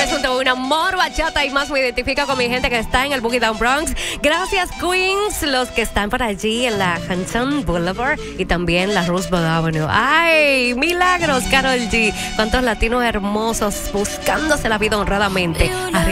presunto un amor, bachata y más. Me identifico con mi gente que está en el Boogie Down Bronx. Gracias, Queens, los que están por allí en la Hudson Boulevard y también la Roosevelt Avenue. ¡Ay! Milagros, Karol G. Cuántos latinos hermosos buscándose la vida honradamente.